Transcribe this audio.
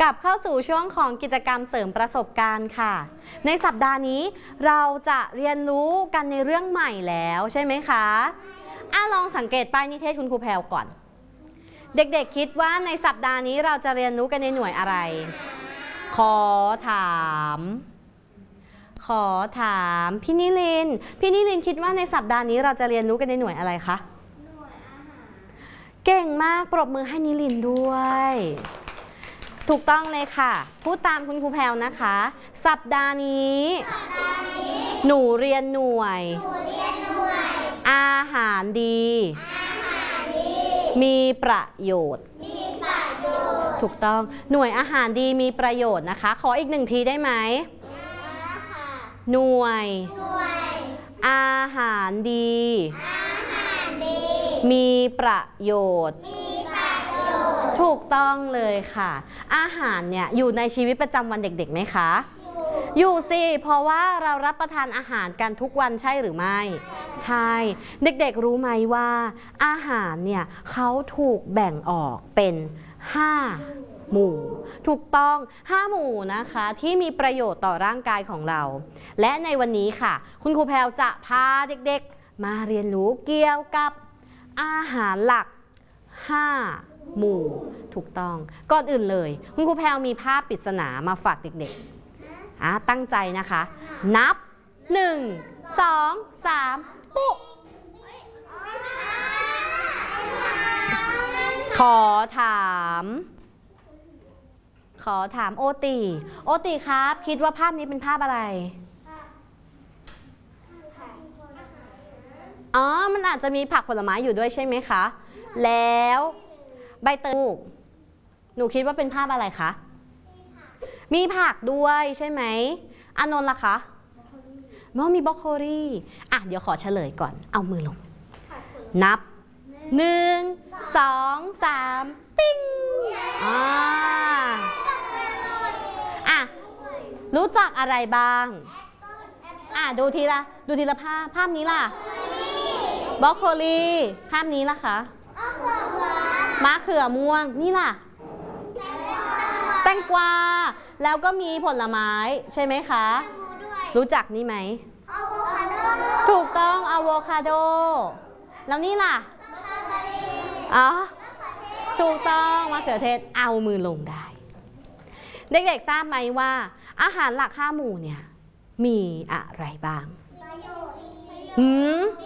กลับเข้าสู่ช่วงของกิจกรรมเสริมประสบการณ์ค่ะในสัปดาห์นี้เราจะเรียนรู้กันในเรื่องใหม่แล้วใช่ไหมคะลองสังเกตป้ายนิเทศคุณครูแพรวก่อนเด็กๆคิดว่าในสัปดาห์นี้เราจะเรียนรู้กันในหน่วยอะไรขอถามพี่นิลินคิดว่าในสัปดาห์นี้เราจะเรียนรู้กันในหน่วยอะไรคะหน่วยอาหารเก่งมากปรบมือให้นิลินด้วยถูกต้องเลยค่ะพูดตามคุณครูแพรวนะคะสัปดาห์นี้หนูเรียนหน่วยอาหารดีมีประโยชน์ถูกต้องหน่วยอาหารดีมีประโยชน์นะคะขออีกหนึ่งทีได้ไหมหน่วยอาหารดีมีประโยชน์ถูกต้องเลยค่ะอาหารเนี่ยอยู่ในชีวิตประจำวันเด็กๆไหมคะอยู่สิเพราะว่าเรารับประทานอาหารกันทุกวันใช่หรือไม่ใช่เด็กๆรู้ไหมว่าอาหารเนี่ยเขาถูกแบ่งออกเป็น5 หมู่ถูกต้อง5 หมู่นะคะที่มีประโยชน์ต่อร่างกายของเราและในวันนี้ค่ะคุณครูแพรวจะพาเด็กๆมาเรียนรู้เกี่ยวกับอาหารหลัก5 หมู่ถูกต้องก่อนอื่นเลยคุณครูแพรวมีภาพปริศนามาฝากเด็กๆตั้งใจนะคะนับ1 2 3ปุ๊ขอถามโอติครับคิดว่าภาพนี้เป็นภาพอะไรมันอาจจะมีผักผลไม้อยู่ด้วยใช่ไหมคะแล้วใบเตยหนูคิดว่าเป็นภาพอะไรคะมีผักด้วยใช่ไหมอานนท์ล่ะคะมีบรอกโคลีเดี๋ยวขอเฉลยก่อนเอามือลงนับ1 2 3ติ้งรู้จักอะไรบ้างดูทีละภาพนี้ล่ะบรอกโคลีภาพนี้ล่ะคะมะเขือม่วงนี่ล่ะแตงกวาแล้วก็มีผลไม้ใช่ไหมคะรู้จักนี่ไหมถูกต้องอะโวคาโดแล้วนี่ล่ะถูกต้องมะเขือเทศเอามือลงได้เด็กๆทราบไหมว่าอาหารหลัก5 หมู่เนี่ยมีอะไรบ้าง